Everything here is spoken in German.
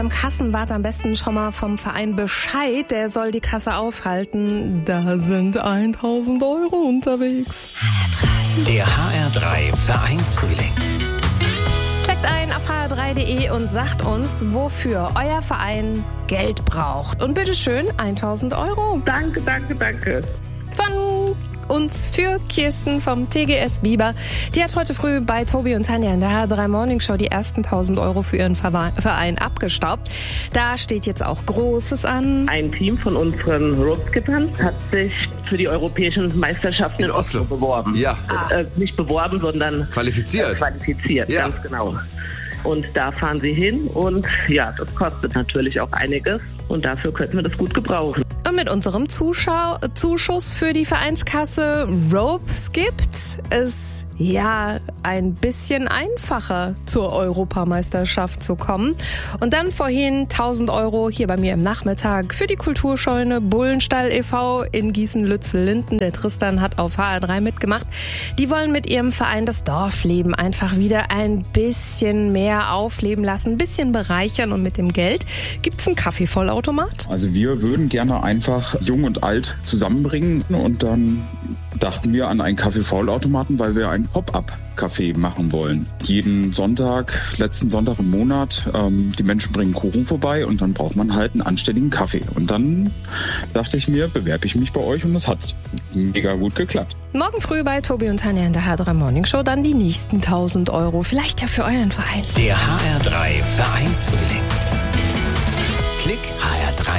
Am Kassenwart am besten schon mal vom Verein Bescheid, der soll die Kasse aufhalten. Da sind 1.000 Euro unterwegs. Der HR3 Vereinsfrühling. Checkt ein auf hr3.de und sagt uns, wofür euer Verein Geld braucht. Und bitteschön 1.000 Euro. Danke. Von uns für Kirsten vom TGS Biber. Die hat heute früh bei Tobi und Tanja in der HR3 Morning Show die ersten 1.000 Euro für ihren Verein abgestaubt. Da steht jetzt auch Großes an. Ein Team von unseren Rope-Skippern hat sich für die europäischen Meisterschaften in Oslo beworben. Ja. Nicht beworben, sondern qualifiziert. Ja. Ganz genau. Und da fahren sie hin und ja, das kostet natürlich auch einiges und dafür könnten wir das gut gebrauchen. Und mit unserem Zuschuss für die Vereinskasse Rope gibt es ja ein bisschen einfacher zur Europameisterschaft zu kommen. Und dann vorhin 1.000 Euro hier bei mir im Nachmittag für die Kulturscheune Bullenstall e.V. in Gießen-Lützel-Linden. Der Tristan hat auf HR3 mitgemacht. Die wollen mit ihrem Verein das Dorfleben einfach wieder ein bisschen mehr aufleben lassen, ein bisschen bereichern und mit dem Geld gibt's einen Kaffeevollautomat. Also wir würden gerne einfach Jung und Alt zusammenbringen und dann dachten wir an einen Kaffeevollautomaten, weil wir einen Pop-up-Café machen wollen. Jeden Sonntag, letzten Sonntag im Monat, die Menschen bringen Kuchen vorbei und dann braucht man halt einen anständigen Kaffee. Und dann dachte ich mir, bewerbe ich mich bei euch und das hat mega gut geklappt. Morgen früh bei Tobi und Tanja in der HR3 Morning Show dann die nächsten 1.000 Euro. Vielleicht ja für euren Verein. Der HR3 Vereinsfrühling. Klick HR3